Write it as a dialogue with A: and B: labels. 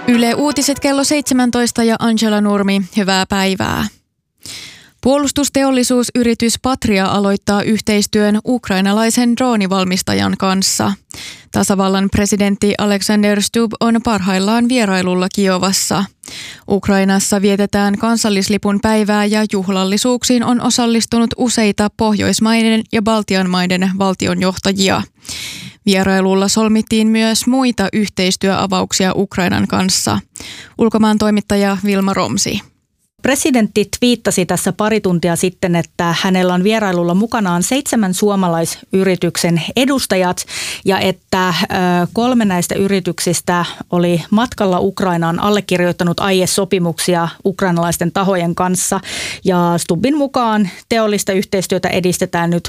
A: Yle Uutiset kello 17 ja Angela Nurmi, hyvää päivää. Puolustusteollisuusyritys Patria aloittaa yhteistyön ukrainalaisen droonivalmistajan kanssa. Tasavallan presidentti Alexander Stubb on parhaillaan vierailulla Kiovassa. Ukrainassa vietetään kansallislipun päivää ja juhlallisuuksiin on osallistunut useita Pohjoismaiden ja Baltian maiden valtionjohtajia. Vierailulla solmittiin myös muita yhteistyöavauksia Ukrainan kanssa. Ulkomaantoimittaja Vilma Romsi.
B: Presidentti twiittasi tässä pari tuntia sitten, että hänellä on vierailulla mukanaan 7 suomalaisyrityksen edustajat ja että 3 näistä yrityksistä oli matkalla Ukrainaan allekirjoittanut aiesopimuksia ukrainalaisten tahojen kanssa. Ja Stubbin mukaan teollista yhteistyötä edistetään nyt